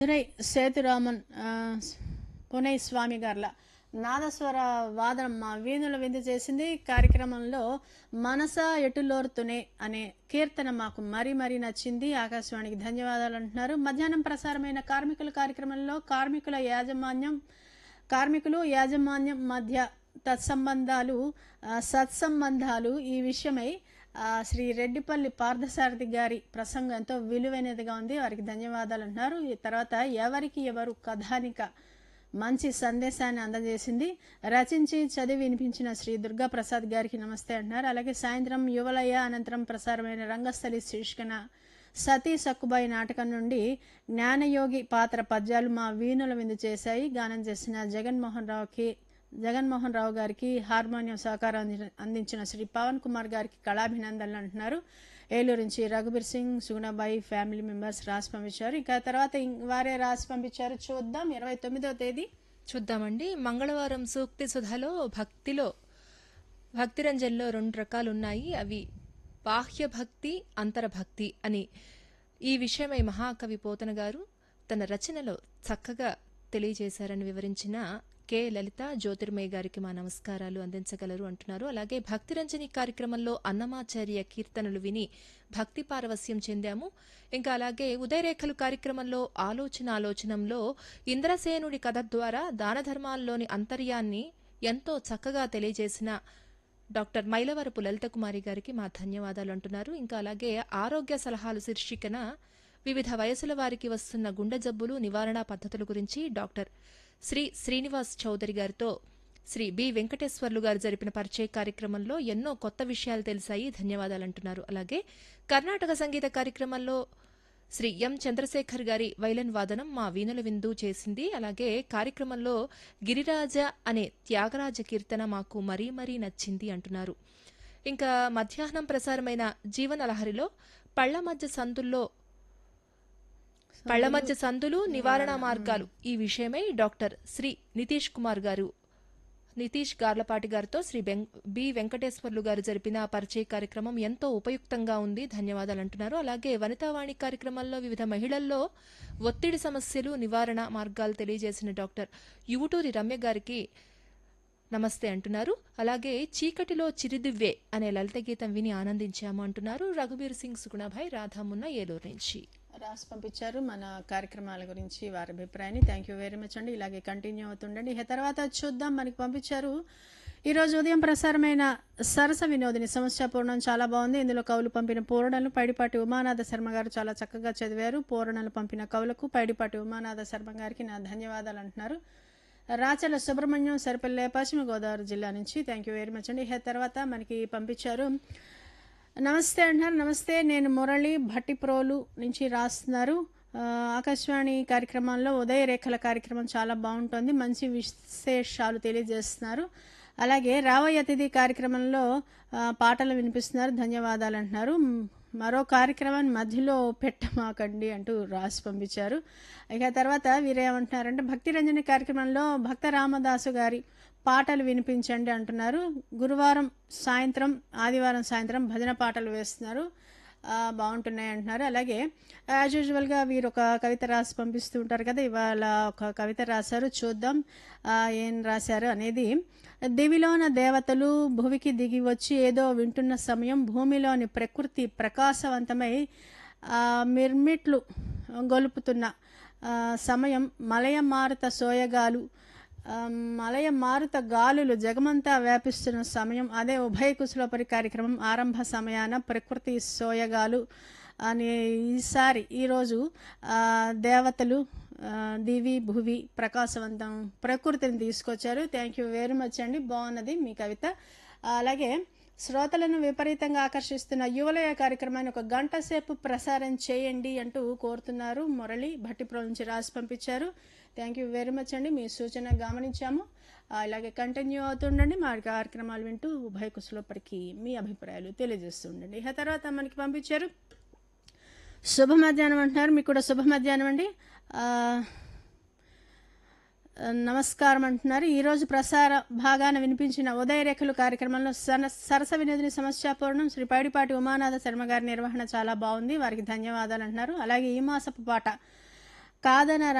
మధురై సేతురామన్ పునై స్వామి గార్ల నాదస్వర వాదనం మా వీణుల విందు చేసింది. కార్యక్రమంలో మనస ఎటులోరుతునే అనే కీర్తన మాకు మరీ మరీ నచ్చింది. ఆకాశవాణికి ధన్యవాదాలు అంటున్నారు. మధ్యాహ్నం ప్రసారమైన కార్మికుల కార్యక్రమంలో కార్మికులు యాజమాన్యం మధ్య సత్సంబంధాలు ఈ విషయమై శ్రీ రెడ్డిపల్లి పార్థసారథి గారి ప్రసంగం ఎంతో విలువైనదిగా ఉంది. వారికి ధన్యవాదాలు అంటున్నారు. ఈ తర్వాత ఎవరికి ఎవరు కథానిక మంచి సందేశాన్ని అందజేసింది. రచించి చదివి వినిపించిన శ్రీ దుర్గా ప్రసాద్ గారికి నమస్తే అంటున్నారు. అలాగే సాయంత్రం యువలయ అనంతరం ప్రసారమైన రంగస్థలి శీర్షికన సతీ సక్కుబాయి నాటకం నుండి జ్ఞానయోగి పాత్ర పద్యాలు మా వీణుల విందు చేశాయి. గానం చేసిన జగన్మోహన్ రావు గారికి హార్మోనియం సహకారం అందించిన శ్రీ పవన్ కుమార్ గారికి కళాభినందనలు అంటున్నారు. ఏలూరు నుంచి రఘుబీర్ సింగ్, సుగుణబాయి ఫ్యామిలీ మెంబర్స్ రాసి పంపించారు. ఇక తర్వాత వారే రాసి పంపించారు. చూద్దాం. 29వ తేదీ చూద్దామండి. మంగళవారం సూక్తి సుధలో భక్తిరంజన్లో 2 రకాలు ఉన్నాయి. అవి బాహ్య భక్తి, అంతర్భక్తి అని. ఈ విషయమై మహాకవి పోతన గారు తన రచనలో చక్కగా తెలియజేశారని వివరించిన కె లలిత జ్యోతిర్మయ్య గారికి మా నమస్కారాలు అందించగలరు అంటున్నారు. అలాగే భక్తిరంజని కార్యక్రమంలో అన్నమాచార్య కీర్తనలు విని భక్తి పారవస్యం చెందాము. ఇంకా అలాగే ఉదయరేఖలు కార్యక్రమంలో ఆలోచనంలో ఇంద్రసేనుడి కథ ద్వారా దాన ధర్మాల్లోని అంతర్యాన్ని ఎంతో చక్కగా తెలియజేసిన డాక్టర్ మైలవరపు లలిత కుమారి గారికి మా ధన్యవాదాలు అంటున్నారు. ఇంకా అలాగే ఆరోగ్య సలహాలు శీర్షికన వివిధ వయసుల వారికి వస్తున్న గుండె జబ్బులు, నివారణ పద్ధతుల గురించి డాక్టర్ శ్రీ శ్రీనివాస్ చౌదరి గారితో శ్రీ బి వెంకటేశ్వర్లు గారు జరిపిన పరిచయ కార్యక్రమంలో ఎన్నో కొత్త విషయాలు తెలిసాయి. ధన్యవాదాలు అంటున్నారు. అలాగే కర్ణాటక సంగీత కార్యక్రమంలో శ్రీ ఎం చంద్రశేఖర్ గారి వైలన్ వాదనం మా వీణుల విందు చేసింది. అలాగే కార్యక్రమంలో గిరిరాజ అనే త్యాగరాజ కీర్తన మాకు మరీ మరీ నచ్చింది అంటున్నారు. ఇంకా మధ్యాహ్నం ప్రసారమైన జీవనలహరిలో పళ్ల మధ్య సందులు, నివారణ మార్గాలు ఈ విషయమై డాక్టర్ శ్రీ నితీష్ గార్లపాటి గారితో శ్రీ బి వెంకటేశ్వర్లు గారు జరిపిన పరిచయ కార్యక్రమం ఎంతో ఉపయుక్తంగా ఉంది. ధన్యవాదాలు అంటున్నారు. అలాగే వనితావాణి కార్యక్రమంలో వివిధ మహిళల్లో ఒత్తిడి సమస్యలు, నివారణ మార్గాలు తెలియజేసిన డాక్టర్ యువటూరి రమ్య గారికి నమస్తే అంటున్నారు. అలాగే చీకటిలో చిరుదివ్వే అనే లలిత గీతం విని ఆనందించాము అంటున్నారు. రఘుబీర్ సింగ్, సుగుణభాయ్, రాధామున్న ఏలూరు నుంచి రాసి పంపించారు మన కార్యక్రమాల గురించి వారి అభిప్రాయాన్ని. థ్యాంక్ యూ వెరీ మచ్ అండి. ఇలాగే కంటిన్యూ అవుతుండండి. ఇక తర్వాత చూద్దాం. మనకి పంపించారు ఈరోజు ఉదయం ప్రసారమైన సరస వినోదిని సమస్య పూర్ణం చాలా బాగుంది. ఇందులో కవులు పంపిన పూరణలు పైడిపాటి ఉమానాథ శర్మ గారు చాలా చక్కగా చదివారు. పూరణలు పంపిన కవులకు పైడిపాటి ఉమానాథ శర్మ గారికి నా ధన్యవాదాలు అంటున్నారు. రాచల సుబ్రహ్మణ్యం, సరిపల్లె, పశ్చిమ గోదావరి జిల్లా నుంచి. థ్యాంక్ యూ వెరీ మచ్ అండి. ఇక తర్వాత మనకి పంపించారు. నమస్తే అంటున్నారు. నమస్తే, నేను మురళి భట్టిప్రోలు నుంచి రాస్తున్నారు. ఆకాశవాణి కార్యక్రమంలో ఉదయరేఖల కార్యక్రమం చాలా బాగుంటుంది. మంచి విశేషాలు తెలియజేస్తున్నారు. అలాగే రాబోయే అతిథి కార్యక్రమంలో పాటలు వినిపిస్తున్నారు. ధన్యవాదాలు అంటున్నారు. మరో కార్యక్రమాన్ని మధ్యలో పెట్టమాకండి అంటూ రాసి పంపించారు. ఇక తర్వాత వీరేమంటున్నారంటే భక్తిరంజని కార్యక్రమంలో భక్త రామదాసు గారి పాటలు వినిపించండి అంటున్నారు. గురువారం సాయంత్రం, ఆదివారం సాయంత్రం భజన పాటలు వేస్తున్నారు. బాగుంటున్నాయి అంటున్నారు. అలాగే యాజ్ యూజువల్గా వీరు ఒక కవిత రాసి పంపిస్తూ ఉంటారు కదా. ఇవాళ ఒక కవిత రాశారు. చూద్దాం ఏం రాశారు అనేది. దివిలోన దేవతలు భువికి దిగి వచ్చి ఏదో వింటున్న సమయం, భూమిలోని ప్రకృతి ప్రకాశవంతమై మిర్మిట్లు గొలుపుతున్న సమయం, మలయ మారుత గాలులు జగమంతా వ్యాపిస్తున్న సమయం, అదే ఉభయ కుశలోపరి కార్యక్రమం ఆరంభ సమయాన ప్రకృతి సోయగాలు అని ఈరోజు దేవతలు దివి భువి ప్రకాశవంతం ప్రకృతిని తీసుకొచ్చారు. థ్యాంక్ యూ వెరీ మచ్ అండి. బాగున్నది మీ కవిత. అలాగే శ్రోతలను విపరీతంగా ఆకర్షిస్తున్న యువలయ కార్యక్రమాన్ని 1 గంట సేపు ప్రసారం చేయండి అంటూ కోరుతున్నారు. మురళి భట్టిప్రో నుంచి రాసి పంపించారు. థ్యాంక్ యూ వెరీ మచ్ అండి. మీ సూచన గమనించాము. ఇలాగే కంటిన్యూ అవుతుండండి. మా కార్యక్రమాలు వింటూ ఉభయ కుశలోపరికి మీ అభిప్రాయాలు తెలియజేస్తూ ఉండండి. ఇక తర్వాత మనకి పంపించారు శుభ మధ్యాహ్నం అంటున్నారు. మీకు కూడా శుభ మధ్యాహ్నం అండి. నమస్కారం అంటున్నారు. ఈరోజు ప్రసార భాగాన వినిపించిన ఉదయరేఖలు కార్యక్రమంలో సరస వినోదిని సమస్యాపూర్ణం శ్రీ పైడిపాటి ఉమానాథ శర్మ గారి నిర్వహణ చాలా బాగుంది. వారికి ధన్యవాదాలు అంటున్నారు. అలాగే ఈ మాసపు పాట కాదన